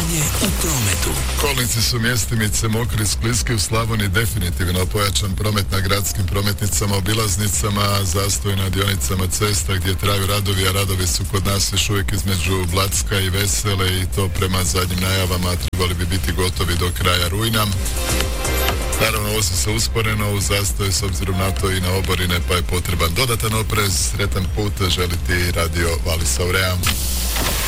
Stanje u prometu. Kolnici su mjestimice mokri i skliski, u Slavoniji definitivno pojačan promet na gradskim prometnicama, obilaznicama, zastoj na dionicama cesta gdje traju radovi, a radovi su kod nas još uvijek između Blacka i Vesele i to prema zadnjim najavama trebali bi biti gotovi do kraja rujna. Naravno, vozi se usporeno, u zastoju s obzirom na to i na oborine, pa je potreban dodatan oprez. Sretan put želi ti Radio Vallis Aurea.